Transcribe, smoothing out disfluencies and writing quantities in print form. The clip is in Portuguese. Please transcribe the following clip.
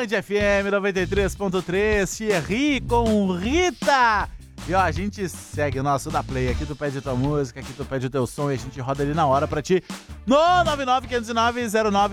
Band FM 93.3, Thierry com Rita. E ó, a gente segue o nosso da Play. Aqui tu pede tua música, aqui tu pede o teu som e a gente roda ali na hora pra ti no 99 509 09